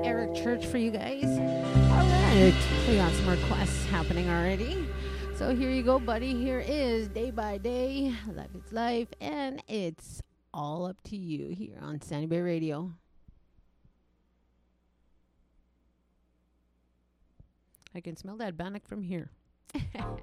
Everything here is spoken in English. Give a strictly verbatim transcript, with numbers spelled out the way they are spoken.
Eric Church for you guys. All right, we got some requests happening already. So here you go, buddy. Here is Day by Day, Life is Life, and it's all up to you here on Sandy Bay Radio. I can smell that bannock from here.